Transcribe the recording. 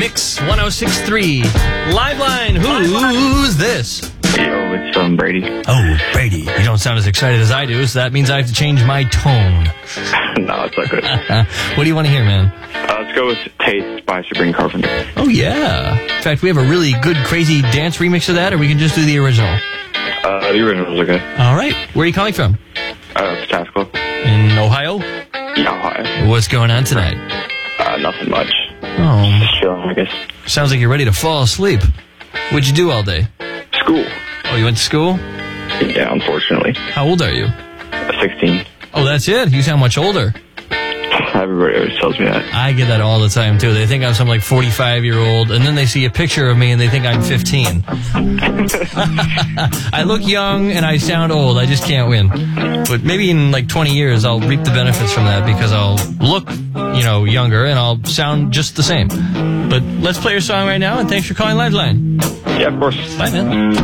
Mix 106.3. Live line. Who's this? Yo, it's Brady. Oh, Brady. You don't sound as excited as I do, so that means I have to change my tone. No, it's not good. What do you want to hear, man? Let's go with Taste by Sabrina Carpenter. Oh, yeah. In fact, we have a really good, crazy dance remix of that, or we can just do the original. The original's okay. All right. Where are you calling from? Pataskla. In Ohio? Yeah, Ohio. What's going on tonight? Nothing much. Oh. Just chilling, I guess. Sounds like you're ready to fall asleep. What'd you do all day? School. Oh, you went to school? Yeah, unfortunately. How old are you? 16. Oh, that's it? You sound much older. Everybody always tells me that. I get that all the time, too. They think I'm some, 45-year-old, and then they see a picture of me, and they think I'm 15. I look young, and I sound old. I just can't win. But maybe in, 20 years, I'll reap the benefits from that, because I'll look, younger, and I'll sound just the same. But let's play your song right now, and thanks for calling Liveline. Yeah, of course. Bye, man.